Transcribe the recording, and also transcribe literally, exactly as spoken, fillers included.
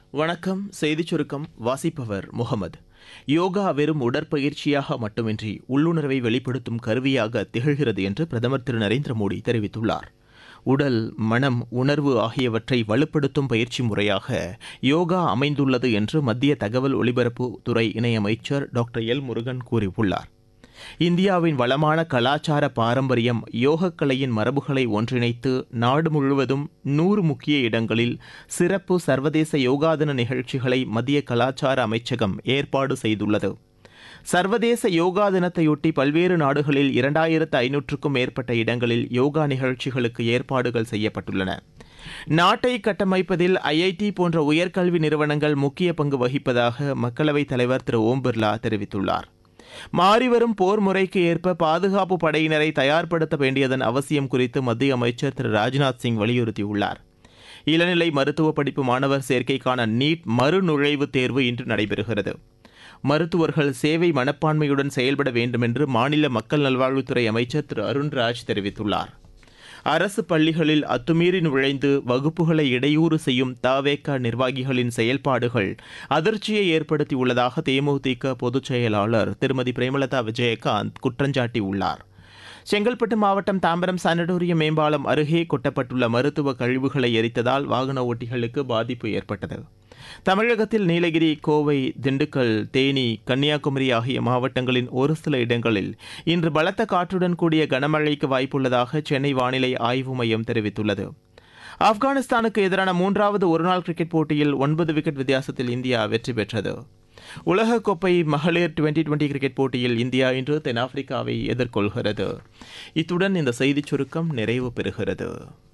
வணக்கம். செய்திச் சுருக்கம் வாசிப்பவர் முகமது. யோகா வெறும் உடற்பயிற்சியாக மட்டுமின்றி உள்ளுணர்வை வெளிப்படுத்தும் கருவியாக திகழ்கிறது என்று பிரதமர் திரு நரேந்திர மோடி தெரிவித்துள்ளார். உடல், மனம், உணர்வு ஆகியவற்றை வலுப்படுத்தும் பயிற்சி முறையாக யோகா அமைந்துள்ளது என்று மத்திய தகவல் ஒலிபரப்புத்துறை இணையமைச்சர் டாக்டர் எல் முருகன் கூறியுள்ளார். இந்தியாவின் வளமான கலாச்சார பாரம்பரியம் யோகக்கலையின் மரபுகளை ஒன்றிணைத்து நாடு முழுவதும் நூறு முக்கிய இடங்களில் சிறப்பு சர்வதேச யோகா தின நிகழ்ச்சிகளை மத்திய கலாச்சார அமைச்சகம் ஏற்பாடு செய்துள்ளது. சர்வதேச யோகா தினத்தையொட்டி பல்வேறு நாடுகளில் இரண்டாயிரத்து ஐநூற்றுக்கும் மேற்பட்ட இடங்களில் யோகா நிகழ்ச்சிகளுக்கு ஏற்பாடுகள் செய்யப்பட்டுள்ளன. நாட்டை கட்டமைப்பதில் ஐஐடி போன்ற உயர்கல்வி நிறுவனங்கள் முக்கிய பங்கு வகிப்பதாக மக்களவைத் தலைவர் திரு ஓம் பிர்லா தெரிவித்துள்ளார். மாறிவரும் போர் முறைக்கு ஏற்ப பாதுகாப்பு படையினரை தயார்படுத்த வேண்டியதன் அவசியம் குறித்து மத்திய அமைச்சர் திரு ராஜ்நாத் சிங் வலியுறுத்தியுள்ளார். இளநிலை மருத்துவ படிப்பு மாணவர் சேர்க்கைக்கான நீட் மறுநுழைவுத் தேர்வு இன்று நடைபெறுகிறது. மருத்துவர்கள் சேவை மனப்பான்மையுடன் செயல்பட வேண்டும் என்று மாநில மக்கள் நல்வாழ்வுத்துறை அமைச்சர் திரு அருண்ராஜ் தெரிவித்துள்ளார். அரசு பள்ளிகளில் அத்துமீறி நுழைந்து வகுப்புகளை இடையூறு செய்யும் தவேக நிர்வாகிகளின் செயல்பாடுகள் அதிர்ச்சியை ஏற்படுத்தியுள்ளதாக தேமுதிக பொதுச் செயலாளர் திருமதி பிரேமலதா விஜயகாந்த் குற்றஞ்சாட்டியுள்ளார். செங்கல்பட்டு மாவட்டம் தாம்பரம் சானடோரியம் மேம்பாலம் அருகே கொட்டப்பட்டுள்ள மருத்துவ கழிவுகளை எரித்ததால் வாகன ஓட்டிகளுக்கு பாதிப்பு ஏற்பட்டது. தமிழகத்தில் நீலகிரி, கோவை, திண்டுக்கல், தேனி, கன்னியாகுமரி ஆகிய மாவட்டங்களின் ஒரு சில இடங்களில் இன்று பலத்த காற்றுடன் கூடிய கனமழைக்கு வாய்ப்புள்ளதாக சென்னை வானிலை ஆய்வு மையம் தெரிவித்துள்ளது. ஆப்கானிஸ்தானுக்கு எதிரான மூன்றாவது ஒருநாள் கிரிக்கெட் போட்டியில் ஒன்பது விக்கெட் வித்தியாசத்தில் இந்தியா வெற்றி பெற்றது. உலகக்கோப்பை மகளிர் டுவெண்டி டுவெண்டி கிரிக்கெட் போட்டியில் இந்தியா இன்று தென்னாப்பிரிக்காவை எதிர்கொள்கிறது. இத்துடன் இந்த செய்திச் சுருக்கம் நிறைவு பெறுகிறது.